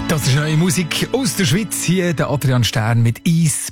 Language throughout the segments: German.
Das ist neue Musik aus der Schweiz. Hier der Adrian Stern mit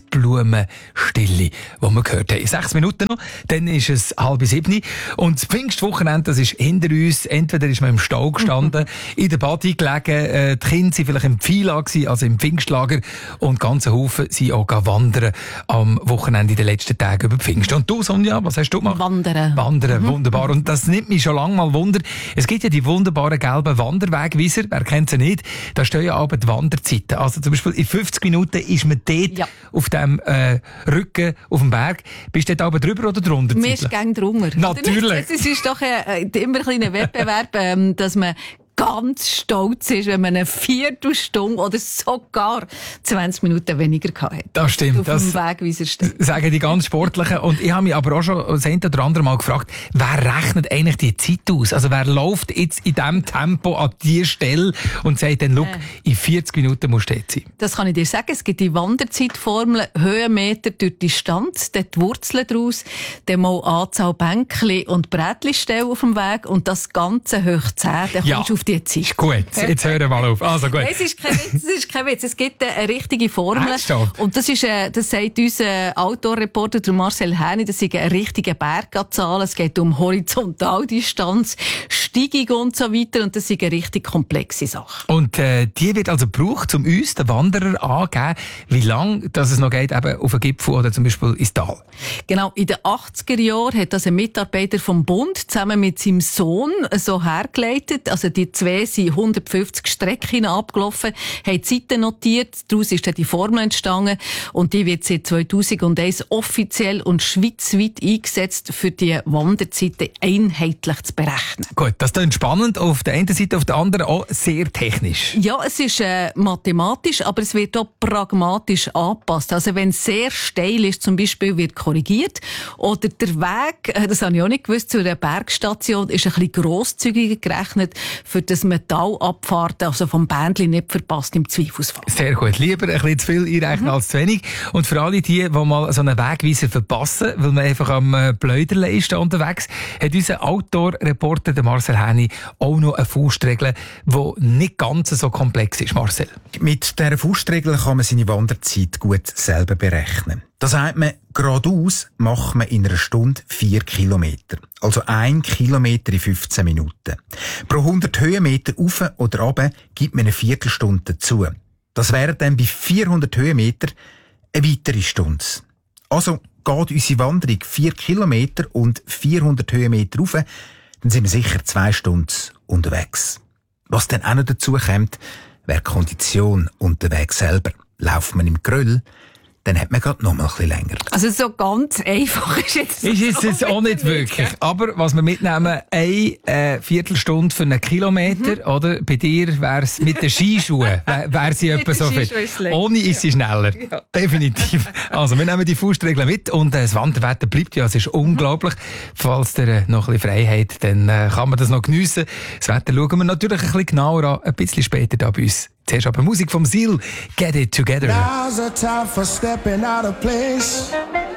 Eisblumenstille, wo wir gehört haben. 6 Minuten noch, dann ist es 6:30. Und das Pfingstwochenende, das ist hinter uns. Entweder ist man im Stau gestanden, in der Badi gelegen, die Kinder waren vielleicht im Pfila, also im Pfingstlager. Und ganze Haufen sind auch wandern am Wochenende in den letzten Tagen über Pfingst. Und du, Sonja, was hast du gemacht? Wandern, wunderbar. Und das nimmt mich schon lange mal Wunder. Es gibt ja die wunderbaren gelben Wanderwegweiser. Wer kennt sie nicht? Da stehen ja aber die Wanderzeiten. Also zum Beispiel in 50 Minuten ist man dort auf dem Rücken auf dem Berg. Bist du dort aber drüber oder drunter? Mir ist gang drunter. Natürlich. Es ist doch immer ein kleiner Wettbewerb, dass man ganz stolz ist, wenn man eine Viertelstunde oder sogar 20 Minuten weniger hatte. Das stimmt. Auf dem Wegweiser steht. Sagen die ganz Sportlichen. Und ich habe mich aber auch schon das eine oder andere Mal gefragt, wer rechnet eigentlich die Zeit aus? Also wer läuft jetzt in diesem Tempo an die Stelle und sagt dann, look, in 40 Minuten musst du dort sein? Das kann ich dir sagen. Es gibt die Wanderzeitformel, Höhenmeter durch Distanz, dort die Wurzeln daraus, dann mal Anzahl Bänkchen und Brätchenstellen auf dem Weg und das Ganze hoch 10, dann kommst du auf die Zeit. Gut, jetzt hören wir mal auf. Also gut. Es ist kein Witz, es gibt eine richtige Formel. Und das sagt unser Outdoor-Reporter, der Marcel Häni, das sind eine richtige Berganzahl. Es geht um Horizontaldistanz, Steigung und so weiter. Und das ist eine richtig komplexe Sache. Und die wird also gebraucht, um uns, den Wanderer, angeben, wie lange es noch geht, eben auf den Gipfel oder zum Beispiel ins Tal. Genau, in den 80er Jahren hat das ein Mitarbeiter vom Bund zusammen mit seinem Sohn so hergeleitet. Also die zwei sind 150 Strecken abgelaufen, haben Zeiten notiert, daraus ist dann die Formel entstanden und die wird seit 2001 offiziell und schweizweit eingesetzt, für die Wanderzeiten einheitlich zu berechnen. Gut, das klingt spannend, auf der einen Seite, auf der anderen auch sehr technisch. Ja, es ist mathematisch, aber es wird auch pragmatisch angepasst. Also wenn es sehr steil ist, zum Beispiel, wird korrigiert. Oder der Weg, das habe ich auch nicht gewusst, zu einer Bergstation ist ein bisschen grosszügiger gerechnet, für das Metallabfahrten, also vom Bändchen nicht verpasst im Zweifelsfall. Sehr gut. Lieber ein bisschen zu viel einrechnen als zu wenig. Und für alle die mal so einen Wegweiser verpassen, weil man einfach am Blöderle ist da unterwegs, hat unser Outdoor-Reporter, der Marcel Häni, auch noch eine Faustregel, die nicht ganz so komplex ist. Marcel. Mit dieser Faustregel kann man seine Wanderzeit gut selber berechnen. Da sagt man, geradeaus macht man in einer Stunde 4 Kilometer. Also 1 Kilometer in 15 Minuten. Pro 100 Höhenmeter auf oder runter gibt man eine Viertelstunde dazu. Das wären dann bei 400 Höhenmeter eine weitere Stunde. Also geht unsere Wanderung 4 Kilometer und 400 Höhenmeter rauf, dann sind wir sicher 2 Stunden unterwegs. Was dann auch noch dazu kommt, wäre die Kondition unterwegs selber. Lauft man im Geröll, dann hat man gerade noch mal ein bisschen länger. Also so ganz einfach ist jetzt es auch nicht wirklich. Aber was wir mitnehmen, eine Viertelstunde für einen Kilometer, oder? Bei dir wäre es mit den Skischuhen, wäre sie etwa so viel. Ohne ist sie schneller. Ja. Definitiv. Also wir nehmen die Faustregeln mit und das Wanderwetter bleibt ja, es ist unglaublich. Falls ihr noch ein bisschen frei habt, dann kann man das noch geniessen. Das Wetter schauen wir natürlich ein bisschen genauer an, ein bisschen später da bei uns. Zuerst aber Musik vom Seal, Get It Together. Now's a time for stepping out of place.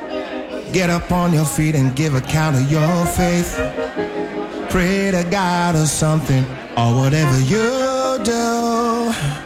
Get up on your feet and give account of your faith. Pray to God or something, or whatever you do.